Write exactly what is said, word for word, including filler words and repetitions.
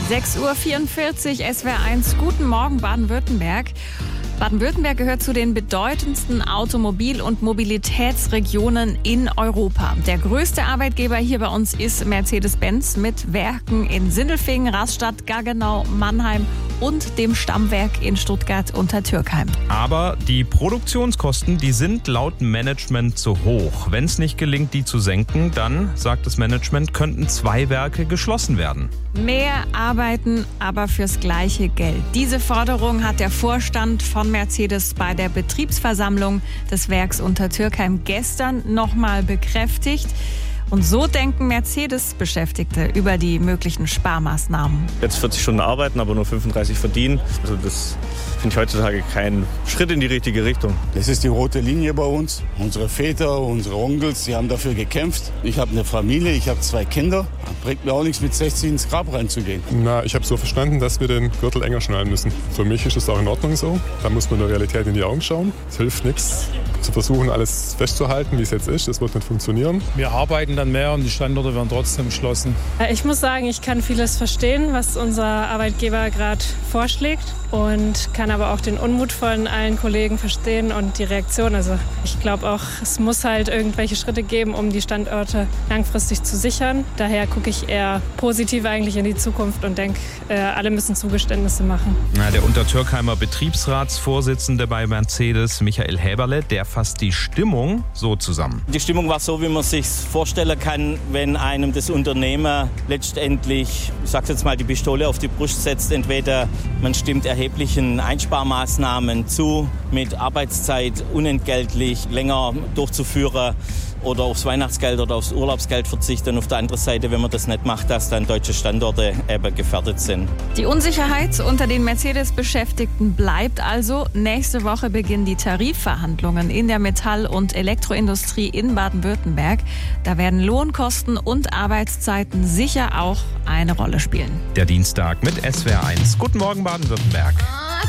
sechs Uhr vierundvierzig, S W R eins. Guten Morgen, Baden-Württemberg. Baden-Württemberg gehört zu den bedeutendsten Automobil- und Mobilitätsregionen in Europa. Der größte Arbeitgeber hier bei uns ist Mercedes-Benz mit Werken in Sindelfingen, Rastatt, Gaggenau, Mannheim und dem Stammwerk in Stuttgart-Untertürkheim. Aber die Produktionskosten, die sind laut Management zu hoch. Wenn es nicht gelingt, die zu senken, dann, sagt das Management, könnten zwei Werke geschlossen werden. Mehr arbeiten, aber fürs gleiche Geld. Diese Forderung hat der Vorstand von Mercedes bei der Betriebsversammlung des Werks Untertürkheim gestern nochmal bekräftigt. Und so denken Mercedes-Beschäftigte über die möglichen Sparmaßnahmen. Jetzt vierzig Stunden arbeiten, aber nur fünfunddreißig verdienen. Also das finde ich heutzutage kein Schritt in die richtige Richtung. Das ist die rote Linie bei uns. Unsere Väter, unsere Onkels, die haben dafür gekämpft. Ich habe eine Familie, ich habe zwei Kinder. Bringt mir auch nichts, mit sechzig ins Grab reinzugehen. Na, ich habe so verstanden, dass wir den Gürtel enger schnallen müssen. Für mich ist es auch in Ordnung so. Da muss man der Realität in die Augen schauen. Es hilft nichts, zu versuchen, alles festzuhalten, wie es jetzt ist. Das wird nicht funktionieren. Wir arbeiten dann mehr und die Standorte werden trotzdem geschlossen. Ich muss sagen, ich kann vieles verstehen, was unser Arbeitgeber gerade vorschlägt und kann aber auch den Unmut von allen Kollegen verstehen und die Reaktion. Also ich glaube auch, es muss halt irgendwelche Schritte geben, um die Standorte langfristig zu sichern. Daher gucke ich eher positiv eigentlich in die Zukunft und denke, alle müssen Zugeständnisse machen. Na, der Untertürkheimer Betriebsratsvorsitzende bei Mercedes, Michael Häberle, der fasst die Stimmung so zusammen. Die Stimmung war so, wie man sich vorstellen kann, wenn einem das Unternehmen letztendlich, ich sage jetzt mal, die Pistole auf die Brust setzt. Entweder man stimmt erheblichen Einsparmaßnahmen zu, mit Arbeitszeit unentgeltlich länger durchzuführen oder aufs Weihnachtsgeld oder aufs Urlaubsgeld verzichten. Auf der anderen Seite, wenn man das nicht macht, dass dann deutsche Standorte eben gefährdet sind. Die Unsicherheit unter den Mercedes-Beschäftigten bleibt also. Nächste Woche beginnen die Tarifverhandlungen in der Metall- und Elektroindustrie in Baden-Württemberg. Da werden Lohnkosten und Arbeitszeiten sicher auch eine Rolle spielen. Der Dienstag mit S W R eins. Guten Morgen, Baden-Württemberg.